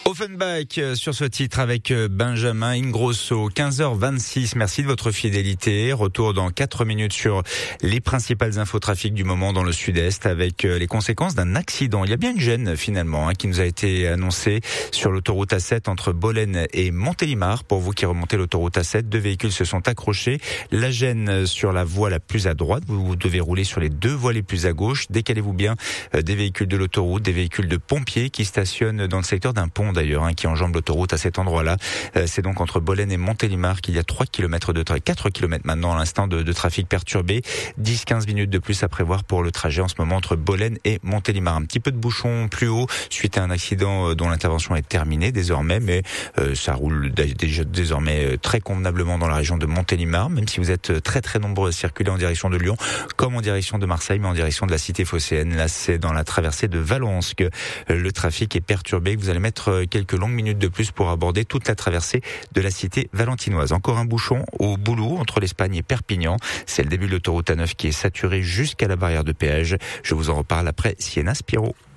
Offenbach sur ce titre avec Benjamin Ingrosso, 15h26. Merci de votre fidélité. Retour dans 4 minutes sur les principales infos trafic du moment dans le sud-est avec les conséquences d'un accident. Il y a bien une gêne finalement qui nous a été annoncée sur l'autoroute A7 entre Bolène et Montélimar. Pour vous qui remontez l'autoroute A7, 2 véhicules se sont accrochés. La gêne sur la voie la plus à droite. Vous devez rouler sur les 2 voies les plus à gauche. Décalez-vous bien des véhicules de l'autoroute, des véhicules de pompiers qui stationnent dans le secteur d'un pont d'ailleurs, qui enjambe l'autoroute à cet endroit-là. C'est donc entre Bolène et Montélimar qu'il y a 3 km de 4 km maintenant à l'instant de trafic perturbé. 10-15 minutes de plus à prévoir pour le trajet en ce moment entre Bolène et Montélimar. Un petit peu de bouchon plus haut suite à un accident dont l'intervention est terminée désormais, mais ça roule déjà désormais très convenablement dans la région de Montélimar, même si vous êtes très très nombreux à circuler en direction de Lyon, comme en direction de Marseille, mais en direction de la cité phocéenne. Là, c'est dans la traversée de Valence que le trafic est perturbé, que vous allez mettre quelques longues minutes de plus pour aborder toute la traversée de la cité valentinoise. Encore un bouchon au Boulou entre l'Espagne et Perpignan. C'est le début de l'autoroute A9 qui est saturée jusqu'à la barrière de péage. Je vous en reparle après Siena Spiro.